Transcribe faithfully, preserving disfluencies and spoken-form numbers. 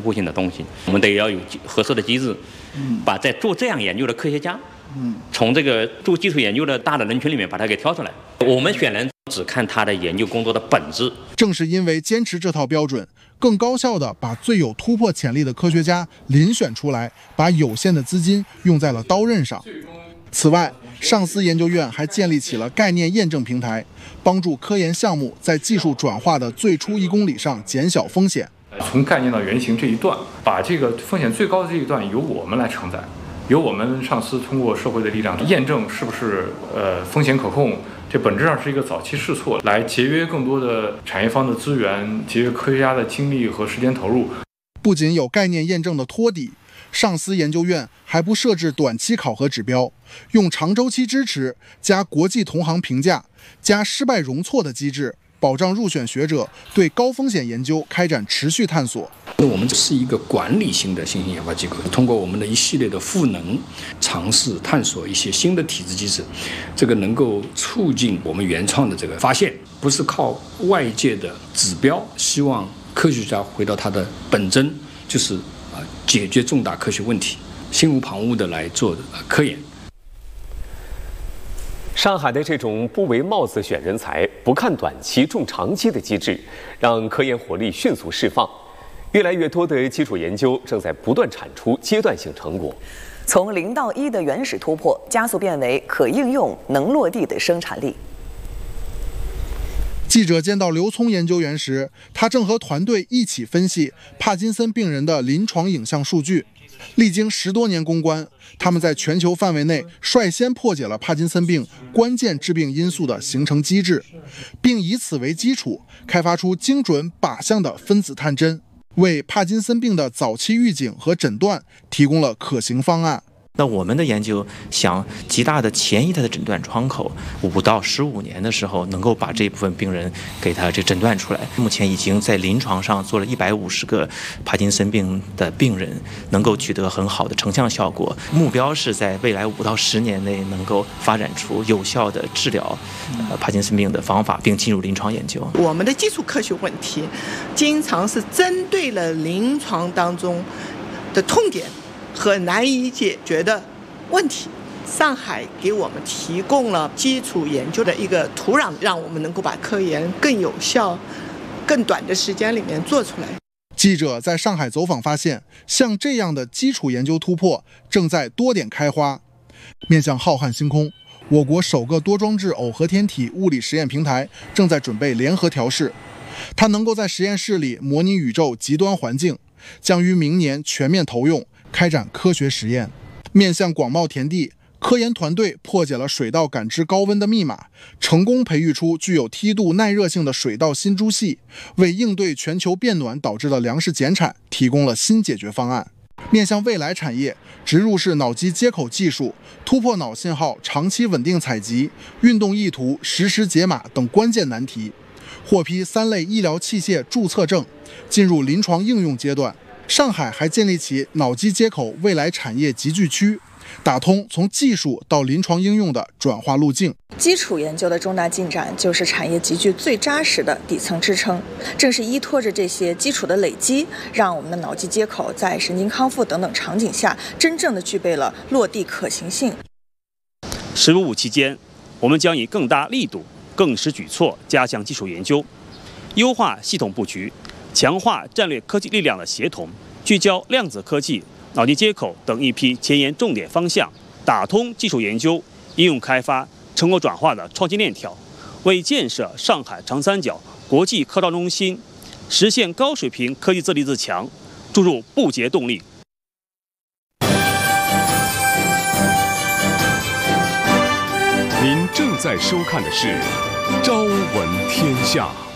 突破性的东西。我们得要有合适的机制，把在做这样研究的科学家，从这个做基础研究的大的人群里面把它给挑出来。我们选人只看他的研究工作的本质。 正是因为坚持这套标准，更高效地把最有突破潜力的科学家遴选出来，把有限的资金用在了刀刃上。此外，上思研究院还建立起了概念验证平台，帮助科研项目在技术转化的最初一公里上减小风险。 从概念到原型这一段，把这个风险最高的这一段由我们来承载，由我们上司通过社会的力量验证是不是呃风险可控。这本质上是一个早期试错，来节约更多的产业方的资源，节约科学家的精力和时间投入。 不仅有概念验证的托底，上思研究院还不设置短期考核指标，用长周期支持加国际同行评价加失败容错的机制，保障入选学者对高风险研究开展持续探索。 我们是一个管理型的新型研发机构，通过我们的一系列的赋能，尝试探索一些新的体制机制，这个能够促进我们原创的这个发现，不是靠外界的指标。希望科学家回到他的本真，就是啊解决重大科学问题，心无旁骛的来做科研。 上海的这种不为帽子选人才、不看短期重长期的机制，让科研活力迅速释放。越来越多的基础研究正在不断产出阶段性成果， 从零到一的原始突破，加速变为可应用、能落地的生产力。 记者见到刘聪研究员时，他正和团队一起分析帕金森病人的临床影像数据。历经十多年攻关，他们在全球范围内率先破解了帕金森病关键致病因素的形成机制，并以此为基础，开发出精准靶向的分子探针，为帕金森病的早期预警和诊断提供了可行方案。 那我们的研究想极大的前移它的诊断窗口，五到十五年的时候能够把这部分病人给他这诊断出来。目前已经在临床上做了一百五十个帕金森病的病人，能够取得很好的成像效果。目标是在未来五到十年内能够发展出有效的治疗呃帕金森病的方法，并进入临床研究。 我们的基础科学问题，经常是针对了临床当中的痛点和难以解决的问题。上海给我们提供了基础研究的一个土壤，让我们能够把科研更有效、更短的时间里面做出来。 记者在上海走访发现，像这样的基础研究突破正在多点开花。面向浩瀚星空，我国首个多装置耦合天体物理实验平台正在准备联合调试，它能够在实验室里模拟宇宙极端环境，将于明年全面投用，开展科学实验。面向广袤田地，科研团队破解了水稻感知高温的密码，成功培育出具有梯度耐热性的水稻新株系，为应对全球变暖导致的粮食减产提供了新解决方案。面向未来产业，植入式脑机接口技术突破脑信号长期稳定采集、运动意图实时解码等关键难题，获批三类医疗器械注册证，进入临床应用阶段。上海还建立起脑机接口未来产业集聚区，打通从技术到临床应用的转化路径。 基础研究的重大进展就是产业集聚最扎实的底层支撑。正是依托着这些基础的累积，让我们的脑机接口在神经康复等等场景下真正的具备了落地可行性。 十五五期间，我们将以更大力度、更实举措加强基础研究，优化系统布局，强化战略科技力量的协同，聚焦量子科技、脑机接口等一批前沿重点方向，打通基础研究、应用开发、成果转化的创新链条，为建设上海长三角国际科创中心、实现高水平科技自立自强注入不竭动力。 您正在收看的是《朝闻天下》。